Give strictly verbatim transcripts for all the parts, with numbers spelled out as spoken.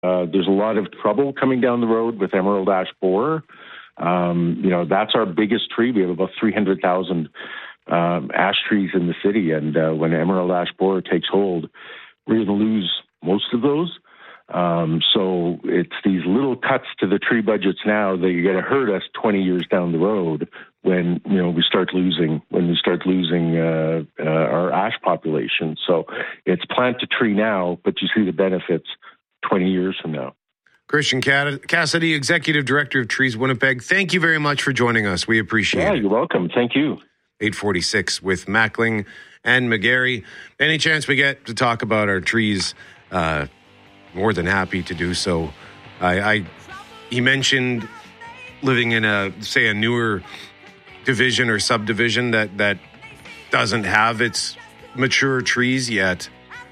Uh, there's a lot of trouble coming down the road with emerald ash borer. Um, you know, that's our biggest tree. We have about three hundred thousand um, ash trees in the city. And uh, when emerald ash borer takes hold, we're going to lose most of those. Um, so it's these little cuts to the tree budgets now that are going to hurt us twenty years down the road when, you know, we start losing, when we start losing uh, uh, our ash population. So it's plant a tree now, but you see the benefits twenty years from now. Christian Cassidy, Executive Director of Trees Winnipeg, thank you very much for joining us. We appreciate yeah, it. Yeah, you're welcome. Thank you. eight forty-six with Mackling and McGarry. Any chance we get to talk about our trees, uh, more than happy to do so. I, I he mentioned living in a, say, a newer division or subdivision that, that doesn't have its mature trees yet.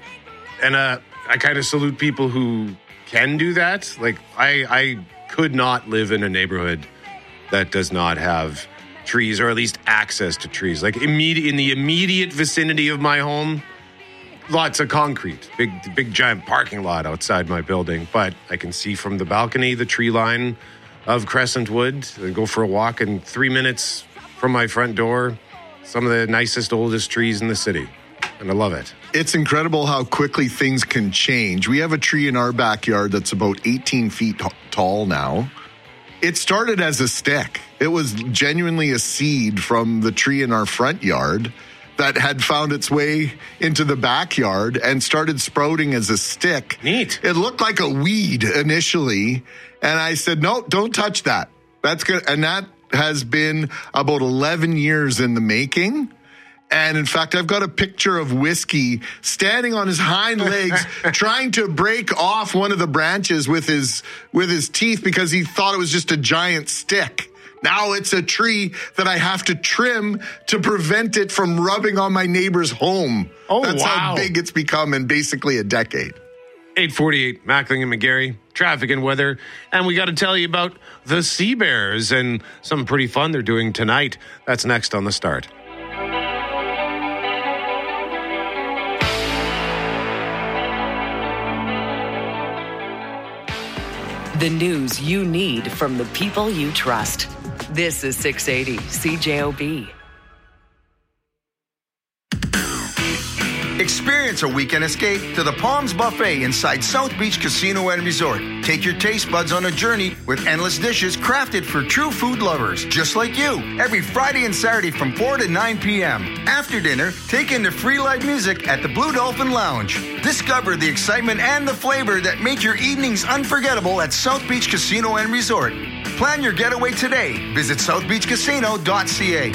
And uh, I kind of salute people who can do that. Like, I, I could not live in a neighborhood that does not have trees, or at least access to trees. Like, immediate in the immediate vicinity of my home, lots of concrete, big, big giant parking lot outside my building. But I can see from the balcony the tree line of Crescent Wood. I go for a walk, and three minutes from my front door, some of the nicest, oldest trees in the city. And I love it. It's incredible how quickly things can change. We have a tree in our backyard that's about eighteen feet t- tall now. It started as a stick. It was genuinely a seed from the tree in our front yard that had found its way into the backyard and started sprouting as a stick. Neat. It looked like a weed initially, and I said, no, don't touch that. That's good. And that has been about eleven years in the making. And in fact, I've got a picture of Whiskey standing on his hind legs, trying to break off one of the branches with his with his teeth because he thought it was just a giant stick. Now it's a tree that I have to trim to prevent it from rubbing on my neighbor's home. Oh, That's wow. how big it's become in basically a decade. eight forty-eight, Mackling and McGarry, traffic and weather. And we got to tell you about the Sea Bears and something pretty fun they're doing tonight. That's next on The Start. The news you need from the people you trust. This is six eighty C J O B. Experience a weekend escape to the Palms Buffet inside South Beach Casino and Resort. Take your taste buds on a journey with endless dishes crafted for true food lovers, just like you. Every Friday and Saturday from four to nine p.m. After dinner, take in the free live music at the Blue Dolphin Lounge. Discover the excitement and the flavor that make your evenings unforgettable at South Beach Casino and Resort. Plan your getaway today. Visit south beach casino dot c a.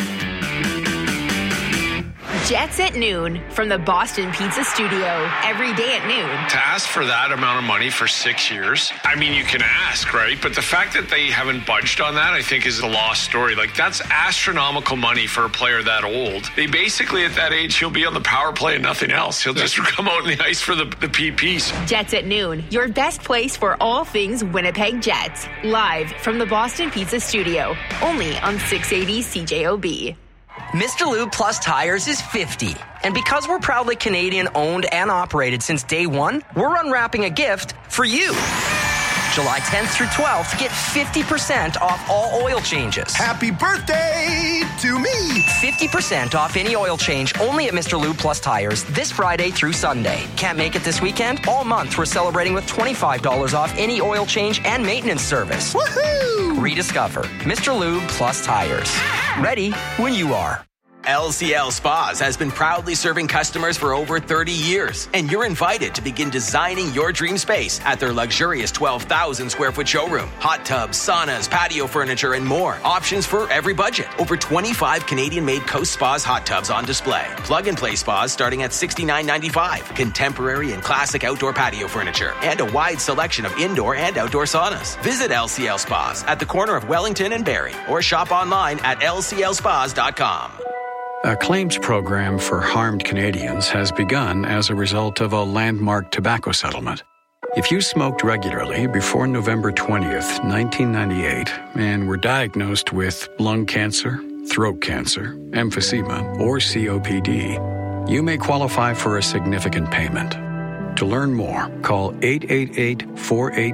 Jets at noon from the Boston Pizza Studio. Every day at noon. To ask for that amount of money for six years, I mean, you can ask, right? But the fact that they haven't budged on that, I think, is a lost story. Like, that's astronomical money for a player that old. They basically, at that age, he'll be on the power play and nothing else. He'll just come out in the ice for the, the P Ps. Jets at noon, your best place for all things Winnipeg Jets. Live from the Boston Pizza Studio. Only on six eighty C J O B. Mister Lube Plus Tires is fifty. And because we're proudly Canadian owned and operated since day one, we're unwrapping a gift for you. July tenth through twelfth, get fifty percent off all oil changes. Happy birthday to me! fifty percent off any oil change only at Mister Lube Plus Tires this Friday through Sunday. Can't make it this weekend? All month we're celebrating with twenty-five dollars off any oil change and maintenance service. Woohoo! Rediscover Mister Lube Plus Tires. Ready when you are. L C L Spas has been proudly serving customers for over thirty years, and you're invited to begin designing your dream space at their luxurious twelve thousand square foot showroom. Hot tubs, saunas, patio furniture, and more. Options for every budget. Over twenty-five Canadian-made Coast Spas hot tubs on display. Plug-and-play spas starting at sixty-nine ninety-five. Contemporary and classic outdoor patio furniture, and a wide selection of indoor and outdoor saunas. Visit L C L Spas at the corner of Wellington and Barrie, or shop online at L C L spas dot com. A claims program for harmed Canadians has begun as a result of a landmark tobacco settlement. If you smoked regularly before November twentieth, nineteen ninety-eight, and were diagnosed with lung cancer, throat cancer, emphysema, or C O P D, you may qualify for a significant payment. To learn more, call eight eight eight, four eight